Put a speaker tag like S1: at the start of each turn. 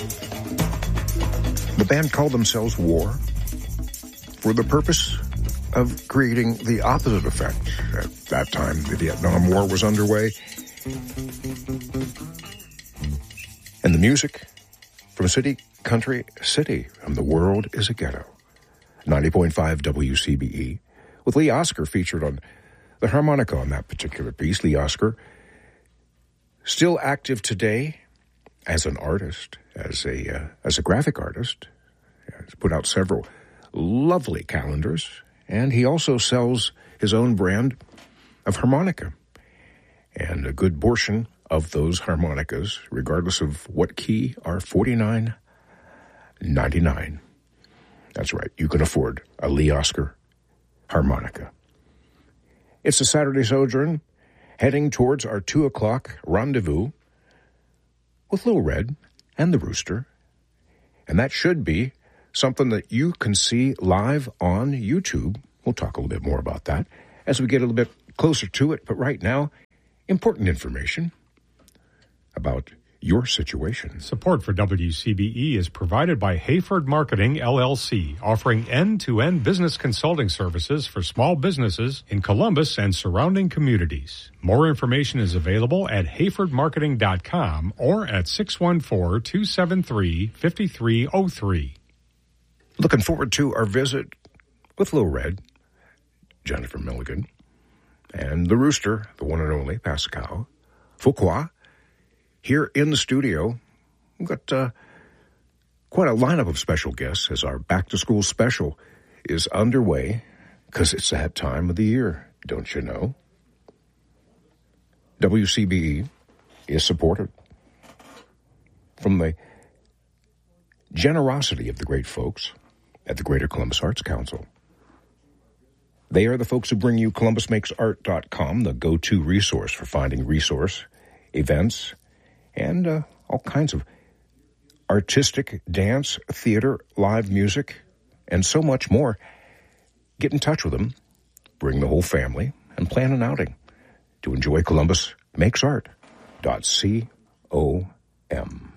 S1: The band called themselves War for the purpose of creating the opposite effect. At that time, the Vietnam War was underway. And the music from city, country, city, and the world is a ghetto. 90.5 WCBE, with Lee Oskar featured on the harmonica on that particular piece. Lee Oskar, still active today as an artist, as a graphic artist. He's put out several lovely calendars, and he also sells his own brand of harmonica. And a good portion of those harmonicas, regardless of what key, are $49.99. That's right, you can afford a Lee Oskar harmonica. It's a Saturday Sojourn, heading towards our 2 o'clock rendezvous with Little Red and the Rooster. And that should be something that you can see live on YouTube. We'll talk a little bit more about that as we get a little bit closer to it. But right now, important information about your situation.
S2: Support for WCBE is provided by Hayford Marketing, LLC, offering end-to-end business consulting services for small businesses in Columbus and surrounding communities. More information is available at hayfordmarketing.com or at 614-273-5303.
S1: Looking forward to our visit with Lil Red, Jennifer Milligan, and the Rooster, the one and only Pascal Fuqua. Here in the studio, we've got quite a lineup of special guests as our back-to-school special is underway, because it's that time of the year, don't you know? WCBE is supported from the generosity of the great folks at the Greater Columbus Arts Council. They are the folks who bring you ColumbusMakesArt.com, the go-to resource for finding resource, events, and all kinds of artistic, dance, theater, live music, and so much more. Get in touch with them, bring the whole family, and plan an outing to enjoy ColumbusMakesArt.com.